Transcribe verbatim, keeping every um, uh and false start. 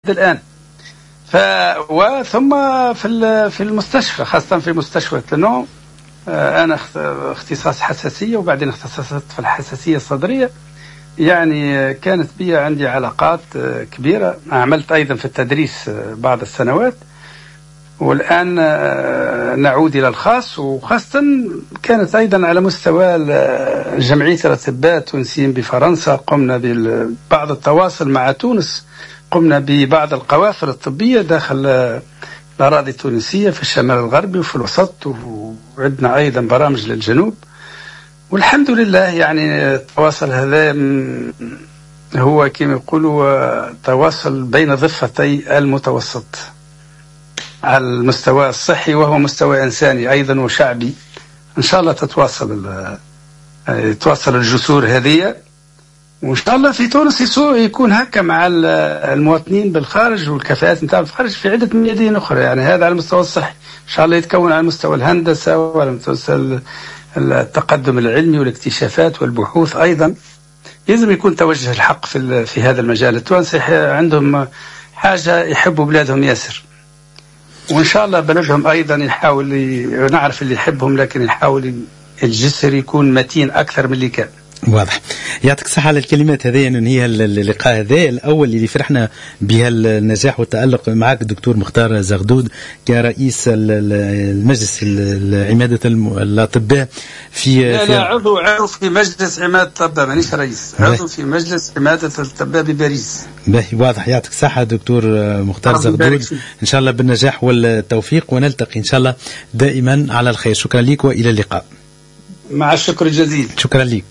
الآن. ف وثم في في المستشفى، خاصة في مستشفى تنو. أنا اختصاص حساسية وبعدين اختصاصت في الحساسية الصدرية. يعني كانت بي عندي علاقات كبيرة. عملت أيضا في التدريس بعض السنوات، والآن نعود إلى الخاص، وخاصة كانت أيضا على مستوى جمعية الأطباء التونسيين بفرنسا. قمنا ببعض التواصل مع تونس، قمنا ببعض القوافل الطبية داخل الأراضي التونسية في الشمال الغربي وفي الوسط، وعندنا أيضا برامج للجنوب. والحمد لله يعني التواصل هذا هو كما يقولوا تواصل بين ضفتي المتوسط على المستوى الصحي، وهو مستوى إنساني أيضا وشعبي. إن شاء الله تتواصل تتواصل الجسور هذه، وإن شاء الله في تونس يكون هكا مع المواطنين بالخارج والكفاءات نتاع الخارج في عدة ميادين أخرى. يعني هذا على المستوى الصحي، إن شاء الله يتكون على مستوى الهندسة وعلى مستوى التقدم العلمي والاكتشافات والبحوث. أيضا لازم يكون توجه الحق في في هذا المجال. التوانسة عندهم حاجة، يحبوا بلادهم ياسر، وإن شاء الله بلدهم أيضا يحاول. نعرف اللي يحبهم، لكن يحاول الجسر يكون متين أكثر من اللي كان. واضح. يعطيك الصحة على الكلمات هذه، ننهي اللقاء هذا الأول اللي فرحنا بها النجاح والتألق معك دكتور مختار زغدود كرئيس المجلس عمادة الأطباء في لا, لا عضو عضو في مجلس عمادة الأطباء، مانيش رئيس، عضو في مجلس عمادة الأطباء بباريس. باهي، واضح. يعطيك الصحة دكتور مختار زغدود، إن شاء الله بالنجاح والتوفيق، ونلتقي إن شاء الله دائما على الخير. شكرا لك وإلى اللقاء. مع الشكر الجزيل. شكرا لك.